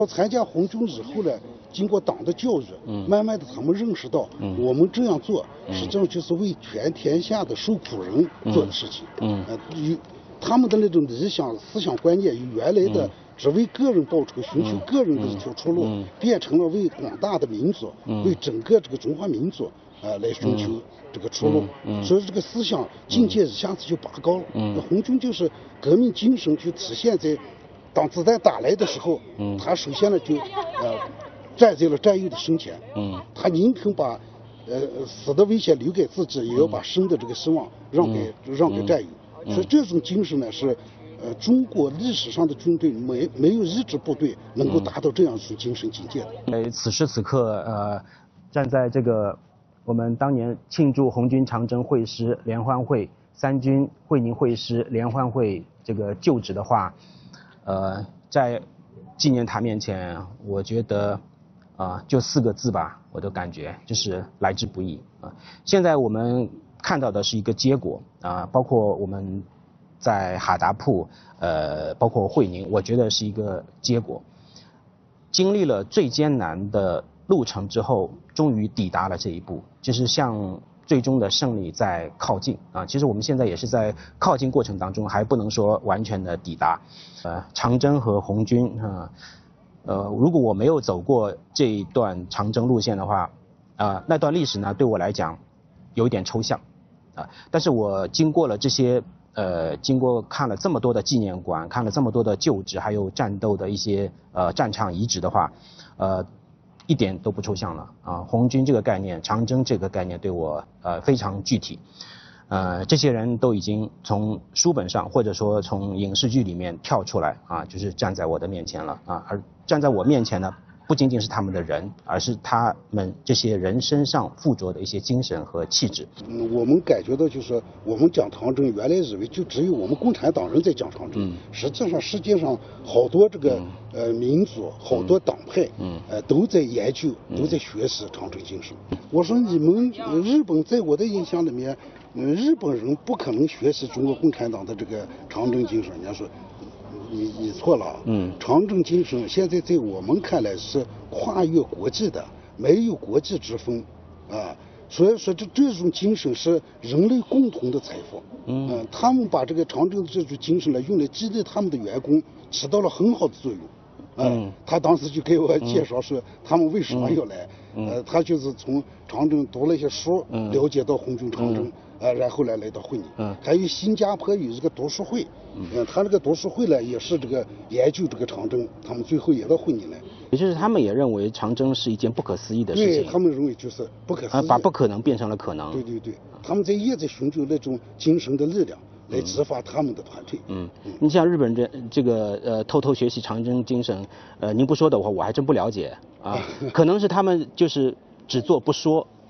参加红军以后呢，经过党的教育，慢慢的他们认识到，我们这样做实际上就是为全天下的受苦人做的事情。与他们的那种理想思想观念与原来的只为个人报仇、寻求个人的一条出路，变成了为广大的民族、为整个这个中华民族来寻求这个出路。所以这个思想境界一下子就拔高了。红军就是革命精神就体现在。当子弹打来的时候，他首先呢就站在了战友的身前，他宁肯把死的危险留给自己，也要把生的这个希望让给战友。所以这种精神呢是中国历史上的军队没有一支部队能够达到这样一种精神境界的。 此时此刻，站在这个我们当年庆祝红军长征会师联欢会、三军会宁会师联欢会这个就职的话。在纪念塔面前，我觉得就4个字吧，我的感觉就是来之不易啊。现在我们看到的是一个结果啊，包括我们在哈达铺，包括会宁，我觉得是一个结果。经历了最艰难的路程之后，终于抵达了这一步，就是向最终的胜利在靠近啊！其实我们现在也是在靠近过程当中，还不能说完全的抵达。长征和红军如果我没有走过这一段长征路线的话，那段历史呢对我来讲有一点抽象啊。但是我经过了这些经过看了这么多的纪念馆，看了这么多的旧址，还有战斗的一些战场遗址的话，一点都不抽象了啊！红军这个概念，长征这个概念对我非常具体。这些人都已经从书本上或者说从影视剧里面跳出来啊，就是站在我的面前了啊！而站在我面前呢，不仅仅是他们的人，而是他们这些人身上附着的一些精神和气质。 我们感觉到就是我们讲长征，原来以为就只有我们共产党人在讲长征，实际上世界上好多这个民族、好多党派，都在研究、都在学习长征精神。我说你们日本在我的印象里面，日本人不可能学习中国共产党的这个长征精神。人家说你错了，长征精神现在在我们看来是跨越国际的，没有国际之分啊。所以说这种精神是人类共同的财富。他们把这个长征的这种精神呢，用来激励他们的员工，起到了很好的作用。他当时就给我介绍说他们为什么要来。他就是从长征读了一些书，了解到红军长征，然后来到会宁。还有新加坡有一个读书会，他那个读书会呢也是这个研究这个长征，他们最后也到会宁来。 也就是他们也认为长征是一件不可思议的事情。 对，他们认为就是不可思议， 把不可能变成了可能。 对，他们也在寻求那种精神的力量。来激发他们的团队。 你像日本人这个偷偷学习长征精神，您不说的话，我还真不了解啊。可能是他们就是只做不说